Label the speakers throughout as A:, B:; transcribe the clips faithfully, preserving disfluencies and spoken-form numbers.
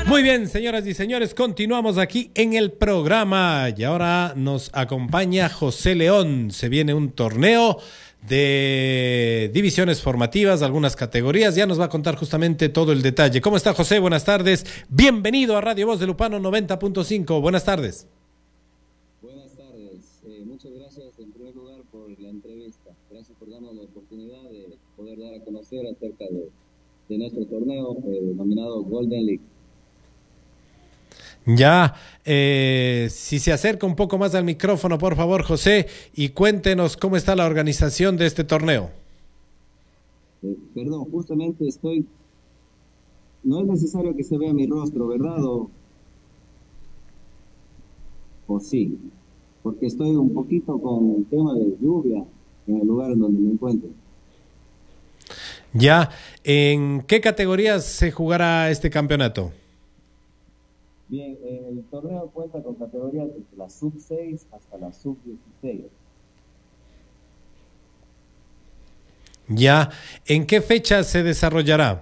A: Muy bien, señoras y señores, continuamos aquí en el programa y ahora nos acompaña José León. Se viene un torneo de divisiones formativas, algunas categorías, ya nos va a contar justamente todo el detalle. ¿Cómo está, José? Buenas tardes. Bienvenido a Radio Voz de Lupano noventa punto cinco. Buenas tardes.
B: Buenas tardes. Eh, muchas gracias en primer lugar por la entrevista. Gracias por darnos la oportunidad de poder dar a conocer acerca de, de nuestro torneo eh, denominado Golden League.
A: Ya, eh, si se acerca un poco más al micrófono, por favor, José, y cuéntenos cómo está la organización de este torneo.
B: Eh, perdón, justamente estoy... No es necesario que se vea mi rostro, ¿verdad? O, o sí, porque estoy un poquito con el tema de lluvia en el lugar en donde me encuentro.
A: Ya, ¿en qué categorías se jugará este campeonato?
B: Bien, el torneo cuenta con categorías desde la sub seis hasta la sub dieciséis.
A: Ya, ¿en qué fecha se desarrollará?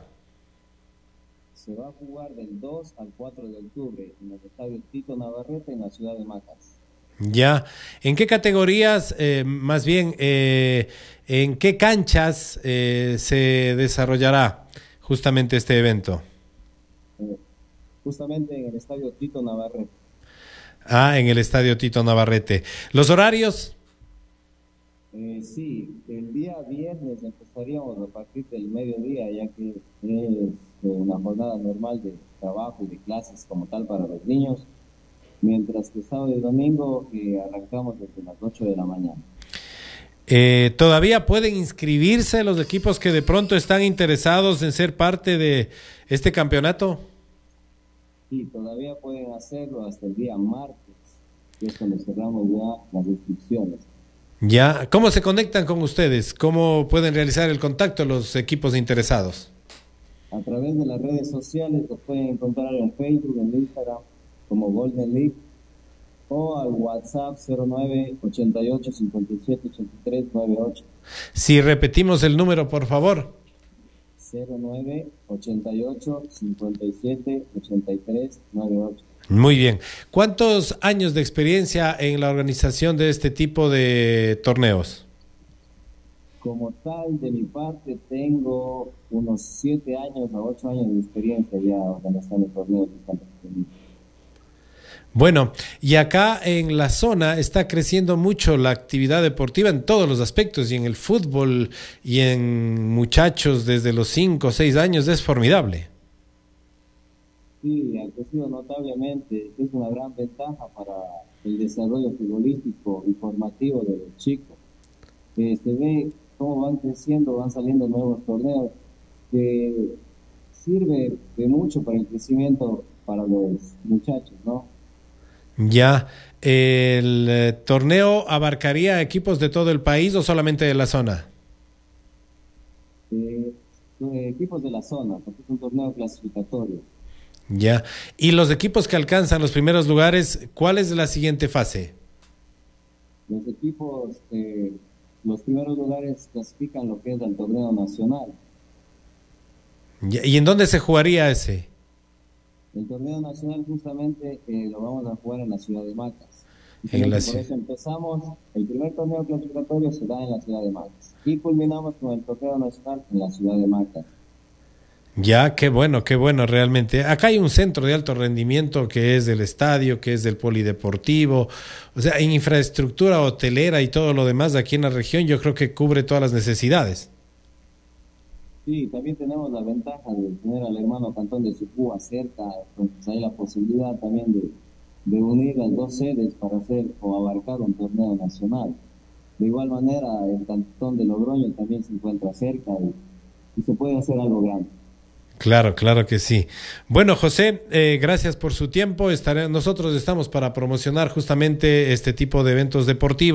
B: Se va a jugar del dos al cuatro de octubre en el estadio Tito Navarrete en la ciudad de Macas.
A: Ya, ¿en qué categorías, eh, más bien, eh, en qué canchas eh, se desarrollará justamente este evento?
B: Eh, justamente en el estadio Tito Navarrete.
A: Ah, en el estadio Tito Navarrete. ¿Los horarios?
B: Eh, sí, el día viernes empezaríamos a partir del mediodía, ya que es eh, una jornada normal de trabajo y de clases como tal para los niños, mientras que sábado y domingo eh, arrancamos desde las ocho de la mañana.
A: Eh, ¿Todavía pueden inscribirse los equipos que de pronto están interesados en ser parte de este campeonato?
B: Sí, todavía pueden hacerlo hasta el día martes, que es cuando cerramos ya las inscripciones.
A: Ya, ¿cómo se conectan con ustedes? ¿Cómo pueden realizar el contacto los equipos interesados?
B: A través de las redes sociales los pueden encontrar en Facebook, en Instagram, como Golden League, o al WhatsApp cero nueve ochenta y ocho cincuenta y siete ochenta y tres noventa y ocho.
A: Si repetimos el número, por favor.
B: cero nueve ochenta y ocho cincuenta y siete ochenta y tres noventa y ocho.
A: Muy bien. ¿Cuántos años de experiencia en la organización de este tipo de torneos?
B: Como tal, de mi parte, tengo unos siete años a ocho años de experiencia ya organizando torneos de Santa Cruz.
A: Bueno, y acá en la zona está creciendo mucho la actividad deportiva en todos los aspectos, y en el fútbol y en muchachos desde los cinco o seis años es formidable.
B: Sí, ha crecido notablemente. Es una gran ventaja para el desarrollo futbolístico y formativo de los chicos. Eh, se ve cómo van creciendo, van saliendo nuevos torneos, que sirve de mucho para el crecimiento para los muchachos, ¿no?
A: Ya, ¿el eh, torneo abarcaría equipos de todo el país o solamente de la zona?
B: Eh, eh, equipos de la zona, porque es un torneo clasificatorio.
A: Ya, y los equipos que alcanzan los primeros lugares, ¿cuál es la siguiente fase?
B: Los equipos, eh, los primeros lugares clasifican lo que es el torneo nacional.
A: Ya, ¿y en dónde se jugaría ese?
B: El torneo nacional justamente eh, lo vamos a jugar en la ciudad de Macas.
A: En la
B: Por
A: ciudad.
B: eso empezamos, el primer torneo clasificatorio se da en la ciudad de Macas y culminamos con el torneo nacional en la ciudad de Macas.
A: Ya, qué bueno, qué bueno realmente. Acá hay un centro de alto rendimiento que es el estadio, que es del polideportivo, o sea, en infraestructura hotelera y todo lo demás aquí en la región yo creo que cubre todas las necesidades.
B: Sí, también tenemos la ventaja de tener al hermano Cantón de Sucúa cerca, entonces hay la posibilidad también de, de unir las dos sedes para hacer o abarcar un torneo nacional. De igual manera, el Cantón de Logroño también se encuentra cerca y, y se puede hacer algo grande.
A: Claro, claro que sí. Bueno, José, eh, gracias por su tiempo. Estaré, nosotros estamos para promocionar justamente este tipo de eventos deportivos.